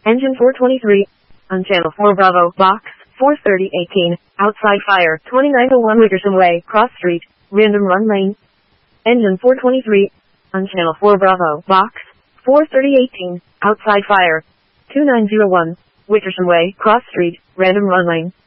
Engine 423. On Channel 4 Bravo, Box 43018. Outside fire, 2901 Wickersham Way, Cross Street, Random Run Lane. Engine 423. On Channel 4 Bravo, Box 43018. Outside fire, 2901 Wickersham Way, Cross Street, Random Run Lane.